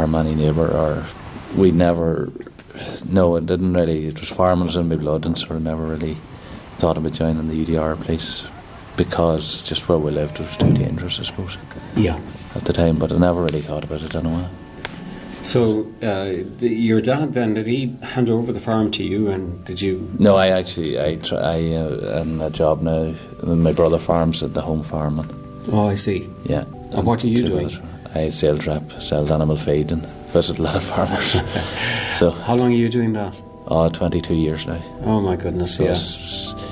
harm any neighbour, or we never. No, it didn't really. It was farming was in my blood, and so I never really thought about joining the UDR place, because just where we lived it was too dangerous, I suppose, Yeah. at the time. But I never really thought about it anyway. So, your dad then, did he hand over the farm to you, and did you? No, I am a job now. My brother farms at the home farm. Oh, I see. Yeah. And what are you two doing? brothers. I sales rep, sell animal feed, and visit a lot of farmers. So, How long are you doing that? 22 years now. Oh my goodness, So yeah. it's